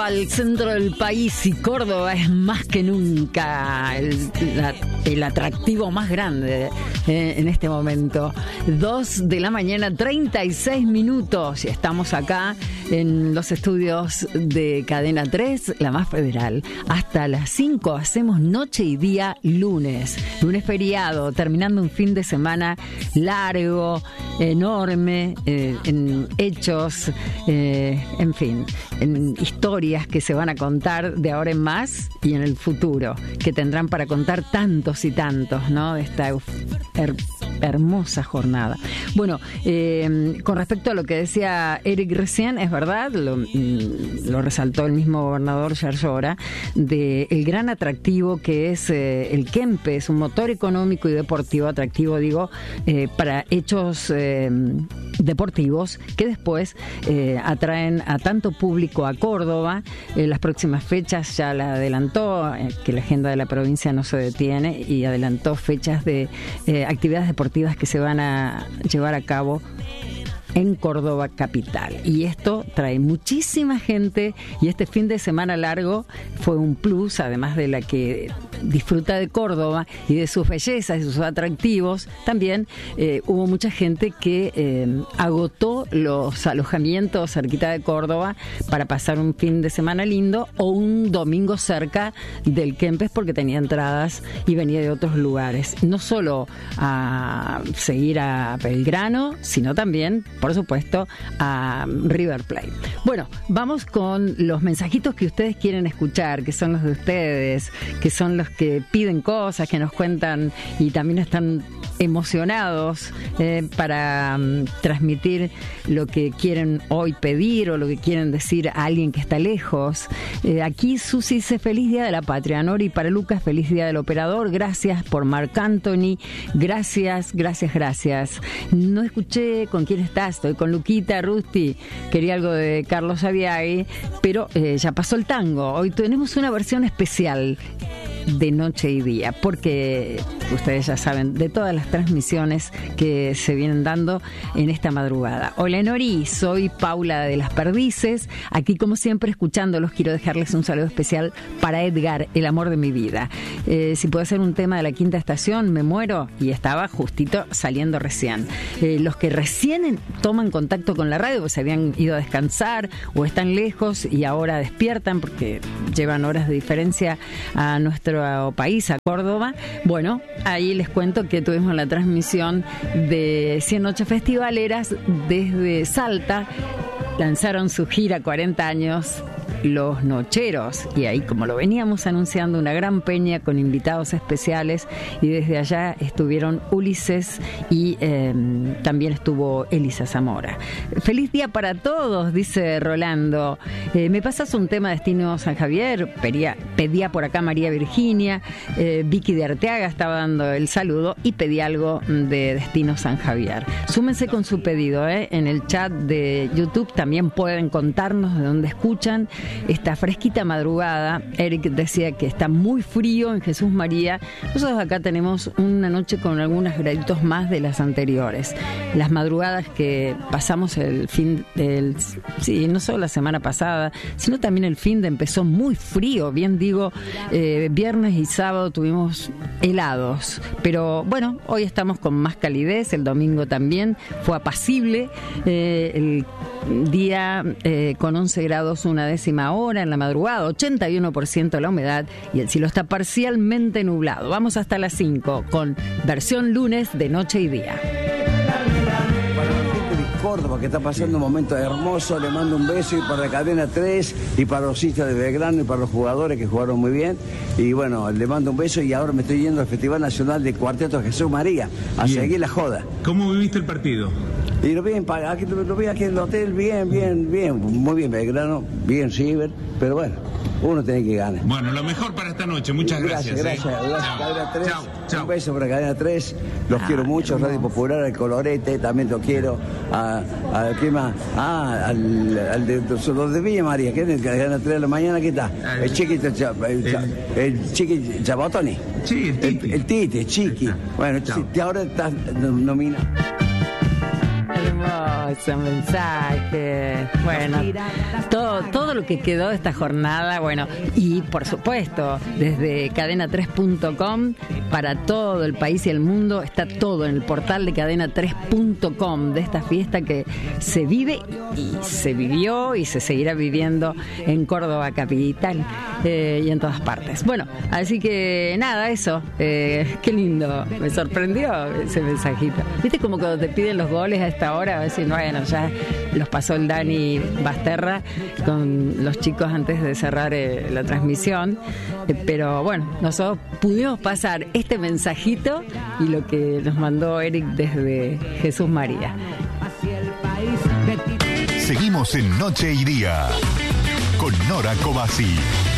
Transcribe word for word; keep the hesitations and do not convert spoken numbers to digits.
al centro del país y Córdoba es más que nunca el, la, el atractivo más grande eh, en este momento. Dos de la mañana, treinta y seis minutos, y estamos acá en los estudios de Cadena tres, la más federal. Hasta las cinco hacemos noche y día lunes. Lunes feriado, terminando un fin de semana largo, enorme, eh, en hechos, eh, en fin, en historias que se van a contar de ahora en más y en el futuro, que tendrán para contar tantos y tantos, ¿no? De esta her- hermosa jornada. Bueno, eh, con respecto a lo que decía Eric recién, es verdad, lo, lo resaltó el mismo gobernador Yarlora, de el gran atractivo que es eh, el Kempes, un motor económico y deportivo, atractivo digo, eh, para hechos eh, deportivos que después eh, atraen a tanto público a Córdoba. Eh, las próximas fechas ya la adelantó, eh, que la agenda de la provincia no se detiene, y adelantó fechas de eh, actividades deportivas que se van a llevar a cabo en Córdoba capital. Y esto trae muchísima gente, y este fin de semana largo fue un plus, además de la que disfruta de Córdoba y de sus bellezas y sus atractivos. También eh, hubo mucha gente que eh, agotó los alojamientos cerquita de Córdoba para pasar un fin de semana lindo o un domingo cerca del Kempes, porque tenía entradas y venía de otros lugares, no solo a seguir a Belgrano, sino también, por supuesto, a River Plate. Bueno, vamos con los mensajitos que ustedes quieren escuchar, que son los de ustedes, que son los que piden cosas, que nos cuentan y también están emocionados eh, para um, transmitir lo que quieren hoy pedir o lo que quieren decir a alguien que está lejos. Eh, aquí Susi dice: feliz Día de la Patria. Nori, para Lucas, feliz Día del Operador. Gracias por Marc Anthony. Gracias, gracias, gracias. No escuché con quién estás. Estoy con Luquita, Rusti. Quería algo de Carlos Aviagui, pero eh, ya pasó el tango. Hoy tenemos una versión especial de noche y día, porque ustedes ya saben de todas las transmisiones que se vienen dando en esta madrugada. Hola Nori, soy Paula de las Perdices, aquí como siempre escuchándolos. Quiero dejarles un saludo especial para Edgar, el amor de mi vida. Eh, si puede ser un tema de la Quinta Estación, me muero, y estaba justito saliendo recién. Eh, los que recién toman contacto con la radio, pues se habían ido a descansar o están lejos y ahora despiertan porque llevan horas de diferencia a nuestro país, a Córdoba. Bueno, ahí les cuento que tuvimos la transmisión de cien Noches Festivaleras desde Salta. Lanzaron su gira cuarenta años Los Nocheros, y ahí, como lo veníamos anunciando, una gran peña con invitados especiales, y desde allá estuvieron Ulises y eh, también estuvo Elisa Zamora. Feliz día para todos, dice Rolando. Eh, ¿me pasas un tema de Destino San Javier? Pedía, pedía por acá María Virginia. eh, Vicky de Arteaga estaba dando el saludo y pedía algo de Destino San Javier. Súmense con su pedido, ¿eh? En el chat de YouTube también pueden contarnos de dónde escuchan esta fresquita madrugada. Eric decía que está muy frío en Jesús María. Nosotros acá tenemos una noche con algunos graditos más de las anteriores. Las madrugadas que pasamos el fin del... Sí, no solo la semana pasada, sino también el fin de empezó muy frío. Bien digo, eh, viernes y sábado tuvimos helados. Pero bueno, hoy estamos con más calidez. El domingo también fue apacible. Eh, el día eh, con once grados una décima hora en la madrugada, ochenta y uno por ciento la humedad, y el cielo está parcialmente nublado. Vamos hasta las cinco con versión lunes de noche y día. Para la gente de Córdoba, que está pasando un momento hermoso, le mando un beso, y para Cadena tres, y para los hinchas de Belgrano, y para los jugadores que jugaron muy bien. Y bueno, le mando un beso, y ahora me estoy yendo al Festival Nacional de Cuarteto Jesús María a bien. Seguir la joda. ¿Cómo viviste el partido? Y lo vi, aquí, lo vi aquí en el hotel, bien, bien, bien, muy bien Belgrano, bien Ciber, pero bueno, uno tiene que ganar. Bueno, lo mejor para esta noche, muchas gracias. Gracias, ¿eh? gracias, gracias. Cadena tres, chao, chao. Un beso para Cadena tres, los ah, quiero mucho, Radio Popular, al Colorete, también lo quiero, a, a ¿qué más? Ah, al, al de, los de Villa María, que es el Cadena tres de la mañana, ¿qué está? El Chiqui, el, el, el Chiqui Chabotoni. Sí, el Titi. El, el Titi, Chiqui. Bueno, chao. Ahora estás nominado. Hermoso mensaje. Bueno, todo, todo lo que quedó de esta jornada, bueno, y por supuesto, desde cadena tres punto com para todo el país y el mundo, está todo en el portal de cadena tres punto com de esta fiesta que se vive y se vivió y se seguirá viviendo en Córdoba capital eh, y en todas partes. Bueno, así que nada, eso, eh, qué lindo, me sorprendió ese mensajito. ¿Viste como cuando te piden los goles a esta hora? A decir, bueno, ya los pasó el Dani Basterra con los chicos antes de cerrar eh, la transmisión, eh, pero bueno, nosotros pudimos pasar este mensajito y lo que nos mandó Eric desde Jesús María. Seguimos en Noche y Día con Nora Cobasi.